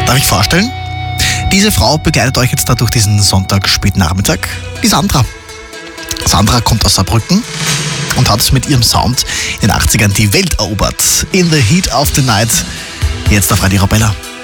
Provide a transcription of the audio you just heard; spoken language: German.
Darf ich vorstellen? Diese Frau begleitet euch jetzt da durch diesen Sonntag Spätnachmittag. Die Sandra. Sandra kommt aus Saarbrücken und hat mit ihrem Sound in den 80ern die Welt erobert. In the Heat of the Night. Jetzt auf Radio Arabella.